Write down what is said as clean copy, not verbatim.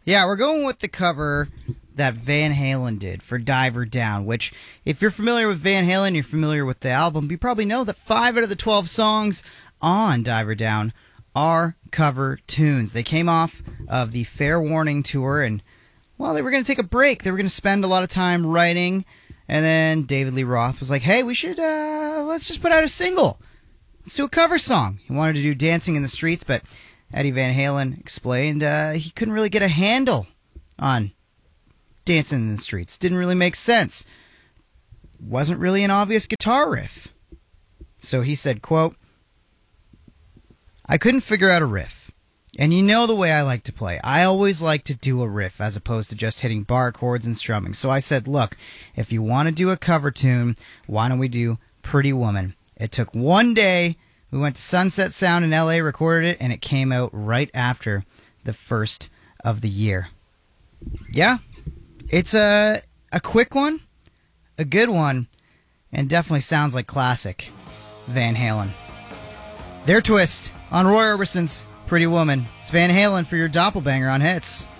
Yeah, we're going with the cover that Van Halen did for Diver Down, which, if you're familiar with Van Halen, you're familiar with the album, you probably know that 5 out of the 12 songs on Diver Down are cover tunes. They came off of the Fair Warning tour, and, well, they were going to take a break. They were going to spend a lot of time writing, and then David Lee Roth was like, hey, we should, let's just put out a single. Let's do a cover song. He wanted to do Dancing in the Streets, but Eddie Van Halen explained he couldn't really get a handle on Dancing in the Streets. Didn't really make sense. Wasn't really an obvious guitar riff. So he said, quote, I couldn't figure out a riff. And you know the way I like to play. I always like to do a riff as opposed to just hitting bar chords and strumming. So I said, look, if you want to do a cover tune, why don't we do Pretty Woman? It took one day. We went to Sunset Sound in LA, recorded it, and it came out right after the first of the year. Yeah, it's a quick one, a good one, and definitely sounds like classic Van Halen. Their twist on Roy Orbison's Pretty Woman. It's Van Halen for your Doppelbanger on Hits.